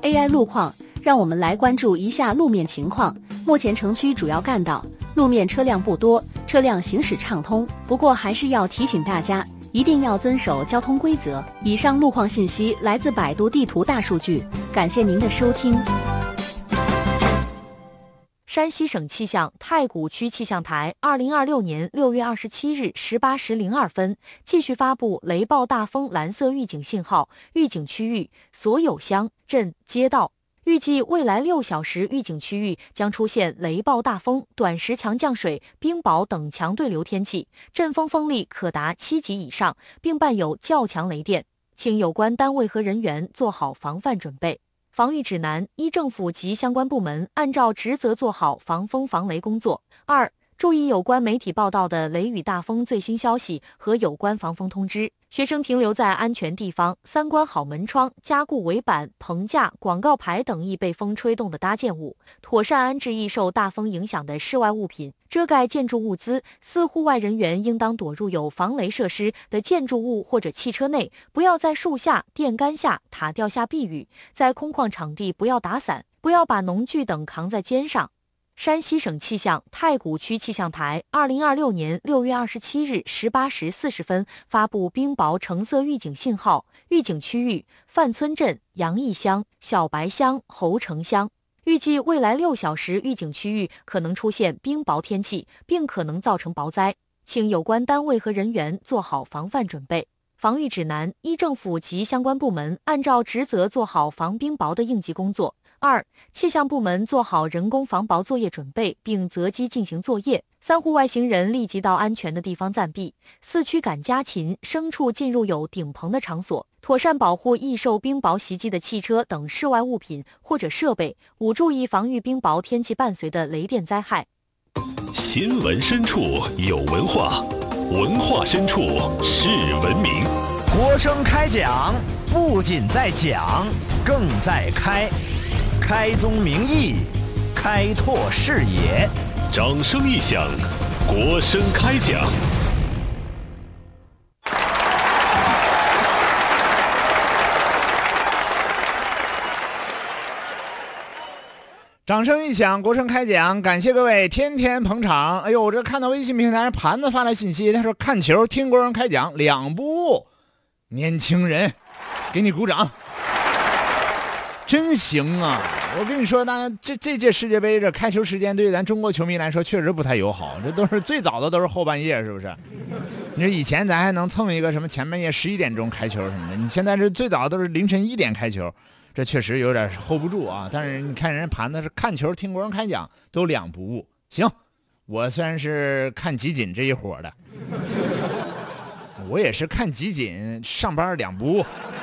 AI 路况，让我们来关注一下路面情况。目前城区主要干道路面车辆不多，车辆行驶畅通。不过还是要提醒大家，一定要遵守交通规则。以上路况信息来自百度地图大数据，感谢您的收听。 山西省气象太谷区气象台2026年6月27日18时02分继续发布雷暴大风蓝色预警信号，预警区域所有乡镇街道。预计未来6小时预警区域将出现雷暴大风、短时强降水、冰雹等强对流天气，阵风风力可达7级以上，并伴有较强雷电，请有关单位和人员做好防范准备。防御指南：一、政府及相关部门按照职责做好防风防雷工作。二、注意有关媒体报道的雷雨大风最新消息和有关防风通知。学生停留在安全地方。三、关好门窗，加固围板、棚架、广告牌等易被风吹动的搭建物，妥善安置易受大风影响的室外物品，遮盖建筑物资。四、户外人员应当躲入有防雷设施的建筑物或者汽车内，不要在树下、电杆下、塔吊下避雨，在空旷场地不要打伞，不要把农具等扛在肩上。山西省气象太谷区气象台2026年6月27日18时40分发布冰雹橙色预警信号，预警区域范村镇、杨义乡、小白乡、侯城乡。预计未来6小时预警区域可能出现冰雹天气，并可能造成雹灾，请有关单位和人员做好防范准备。防御指南：一、政府及相关部门按照职责做好防冰雹的应急工作。二、气象部门做好人工防雹作业准备，并择机进行作业。三、户外行人立即到安全的地方暂避。四、驱赶家禽、牲畜进入有顶棚的场所，妥善保护易受冰雹袭击的汽车等室外物品或者设备。五、注意防御冰雹天气伴随的雷电灾害。 新闻深处有文化，文化深处是文明。 国声开讲，不仅在讲，更在开。开宗明义，开拓视野。 掌声一响，国声开讲。 掌声一响，国声开讲，感谢各位天天捧场。哎呦，我这看到微信平台盘子发来信息，他说看球听国声开讲两不误，年轻人，给你鼓掌，真行啊！我跟你说，大家这届世界杯这开球时间对于咱中国球迷来说确实不太友好，这都是最早的都是后半夜，是不是？你说以前咱还能蹭一个什么前半夜11点钟开球什么的，你现在这最早都是凌晨1点开球，这确实有点 hold 不住啊。但是你看人家盘子是看球听国人开讲都两不误。行，我虽然是看集锦这一伙的，我也是看集锦上班两不误。